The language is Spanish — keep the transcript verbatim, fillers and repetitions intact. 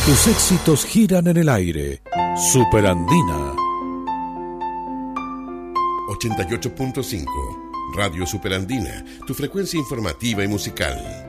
Tus éxitos giran en el aire. Superandina. ochenta y ocho punto cinco Radio Superandina, tu frecuencia informativa y musical.